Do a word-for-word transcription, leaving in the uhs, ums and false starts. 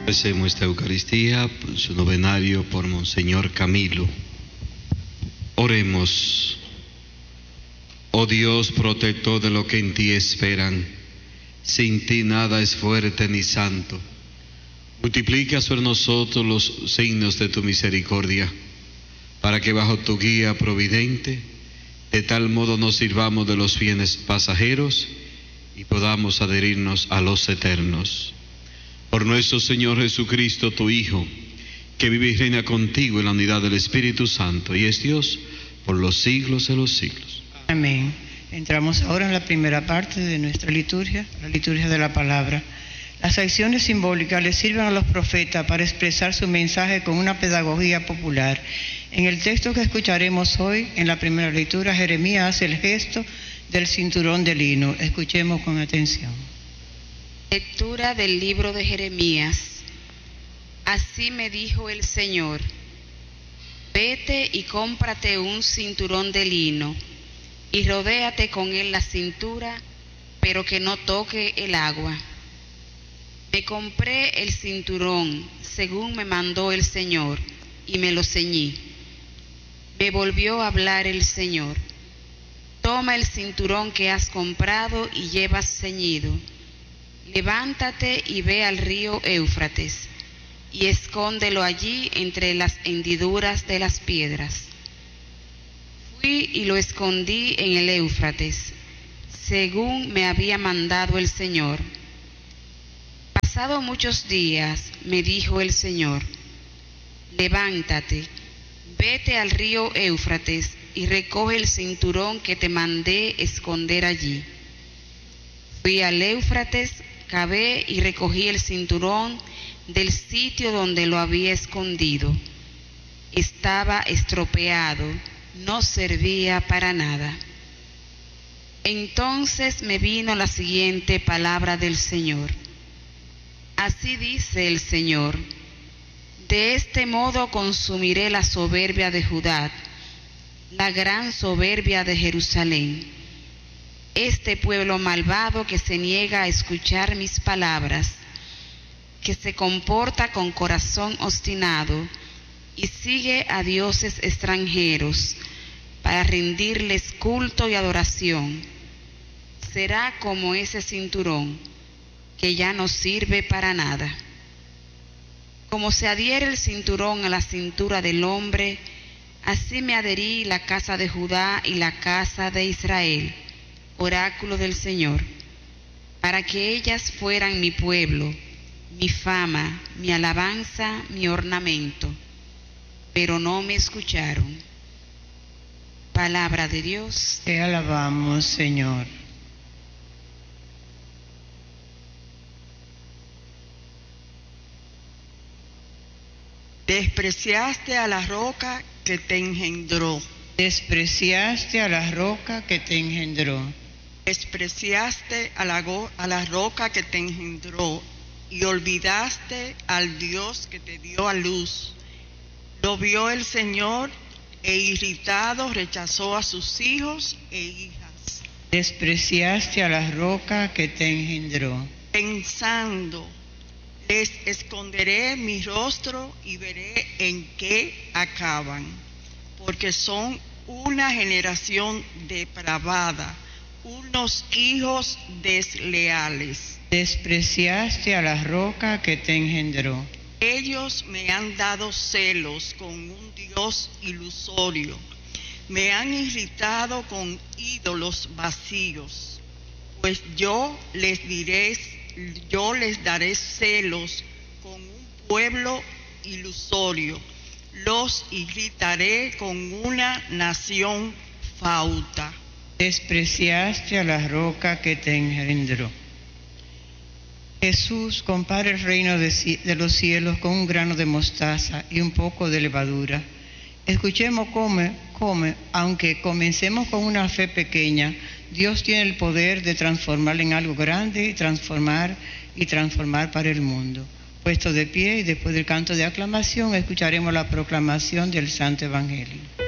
Ofrecemos esta Eucaristía, su novenario por Monseñor Camilo. Oremos. Oh Dios, protector de lo que en ti esperan, sin ti nada es fuerte ni santo. Multiplica sobre nosotros los signos de tu misericordia, para que bajo tu guía providente, de tal modo nos sirvamos de los bienes pasajeros y podamos adherirnos a los eternos. Por nuestro Señor Jesucristo, tu Hijo, que vive y reina contigo en la unidad del Espíritu Santo, y es Dios por los siglos de los siglos. Amén. Entramos ahora en la primera parte de nuestra liturgia, la liturgia de la palabra. Las acciones simbólicas le sirven a los profetas para expresar su mensaje con una pedagogía popular. En el texto que escucharemos hoy, en la primera lectura, Jeremías hace el gesto del cinturón de lino. Escuchemos con atención. Lectura del libro de Jeremías. Así me dijo el Señor: vete y cómprate un cinturón de lino, y rodéate con él la cintura, pero que no toque el agua. Me compré el cinturón, según me mandó el Señor, y me lo ceñí. Me volvió a hablar el Señor: toma el cinturón que has comprado y llevas ceñido. Levántate y ve al río Éufrates, y escóndelo allí entre las hendiduras de las piedras. Fui y lo escondí en el Éufrates, según me había mandado el Señor. Pasado muchos días, me dijo el Señor: levántate, vete al río Éufrates y recoge el cinturón que te mandé esconder allí. Fui al Éufrates, cavé y recogí el cinturón del sitio donde lo había escondido. Estaba estropeado, no servía para nada. Entonces me vino la siguiente palabra del Señor: así dice el Señor, de este modo consumiré la soberbia de Judá, la gran soberbia de Jerusalén. Este pueblo malvado que se niega a escuchar mis palabras, que se comporta con corazón obstinado y sigue a dioses extranjeros para rendirles culto y adoración, será como ese cinturón que ya no sirve para nada. Como se adhiere el cinturón a la cintura del hombre, así me adherí la casa de Judá y la casa de Israel, oráculo del Señor, para que ellas fueran mi pueblo, mi fama, mi alabanza, mi ornamento. Pero no me escucharon. Palabra de Dios. Te alabamos, Señor. Despreciaste a la roca que te engendró. Despreciaste a la roca que te engendró. Despreciaste a la, go a la roca que te engendró y olvidaste al Dios que te dio a luz. Lo vio el Señor e irritado rechazó a sus hijos e hijas. Despreciaste a la roca que te engendró. Pensando, les esconderé mi rostro y veré en qué acaban, porque son una generación depravada, unos hijos desleales. Despreciaste a la roca que te engendró. Ellos me han dado celos con un Dios ilusorio, me han irritado con ídolos vacíos, pues yo les diré, yo les daré celos con un pueblo ilusorio, los irritaré con una nación fauta. Despreciaste a la roca que te engendró. Jesús compara el reino de, de los cielos con un grano de mostaza y un poco de levadura. Escuchemos cómo, cómo, aunque comencemos con una fe pequeña, Dios tiene el poder de transformarla en algo grande y transformar y transformar para el mundo. Puesto de pie y después del canto de aclamación, escucharemos la proclamación del Santo Evangelio.